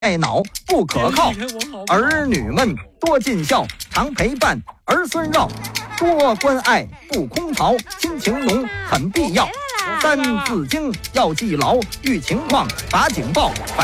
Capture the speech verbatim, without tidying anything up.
爱脑不可靠，儿女们多尽孝，常陪伴儿孙绕，多关爱不空巢，亲情浓很必要。三字经要记牢，遇情况把警报。